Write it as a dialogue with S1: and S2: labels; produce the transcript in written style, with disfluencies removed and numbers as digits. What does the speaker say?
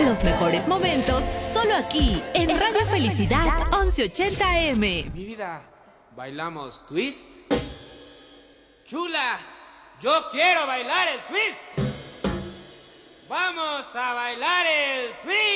S1: Los mejores momentos solo aquí en Radio Felicidad 1180 AM.
S2: Mi vida, ¿bailamos twist? Chula, yo quiero bailar el twist. Vamos a bailar el twist.